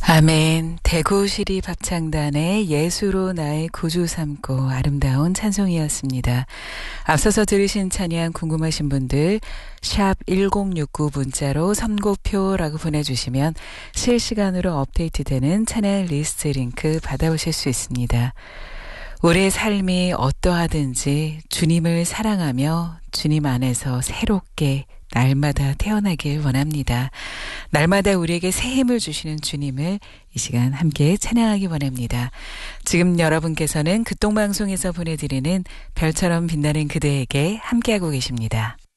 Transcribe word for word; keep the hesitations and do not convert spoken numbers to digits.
아멘. 대구시립 합창단의 예수로 나의 구주 삼고 아름다운 찬송이었습니다. 앞서서 들으신 찬양 궁금하신 분들 샵 일공육구 문자로 선고표라고 보내주시면 실시간으로 업데이트되는 찬양 리스트 링크 받아오실 수 있습니다. 우리의 삶이 어떠하든지 주님을 사랑하며 주님 안에서 새롭게 날마다 태어나길 원합니다. 날마다 우리에게 새 힘을 주시는 주님을 이 시간 함께 찬양하기 원합니다. 지금 여러분께서는 극동방송에서 보내드리는 별처럼 빛나는 그대에게 함께하고 계십니다.